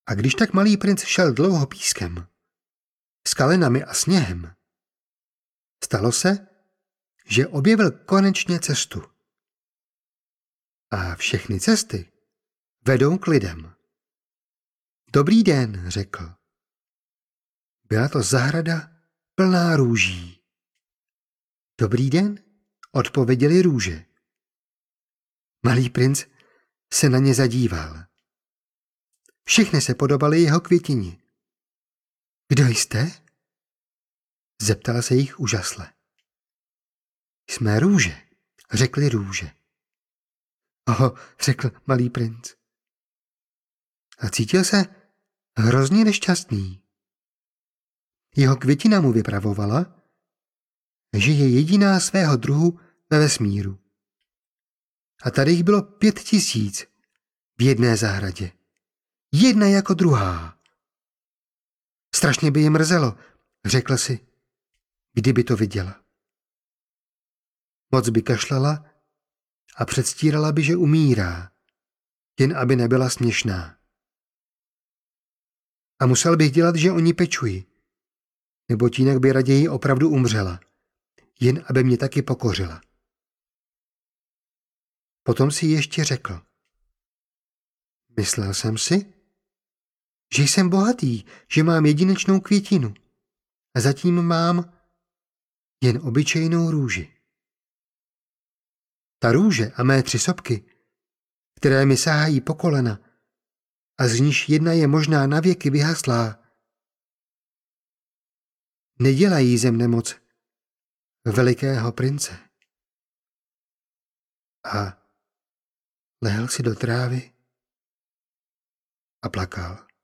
A když tak malý princ šel dlouho pískem, skalinami a sněhem, stalo se, že objevil konečně cestu. A všechny cesty vedou k lidem. Dobrý den, řekl. Byla to zahrada plná růží. Dobrý den, odpověděly růže. Malý princ se na ně zadíval. Všechny se podobaly jeho květině. Kdo jste? Zeptala se jich úžasle. Jsme růže, řekly růže. Oho, řekl malý princ. A cítil se hrozně nešťastný. Jeho květina mu vypravovala, že je jediná svého druhu ve vesmíru. A tady jich bylo 5000 v jedné zahradě. Jedna jako druhá. Strašně by je mrzelo, řekl si, kdyby to viděla. Moc by kašlala a předstírala by, že umírá, jen aby nebyla směšná. A musel bych dělat, že o ní pečuji, neboť jinak by raději opravdu umřela, jen aby mě taky pokořila. Potom si ještě řekl. Myslel jsem si, že jsem bohatý, že mám jedinečnou květinu a zatím mám jen obyčejnou růži. Ta růže a mé 3 sopky, které mi sahají po kolena a z níž jedna je možná navěky vyhaslá, nedělají ze mne moc velikého prince. A lehl si do trávy a plakal.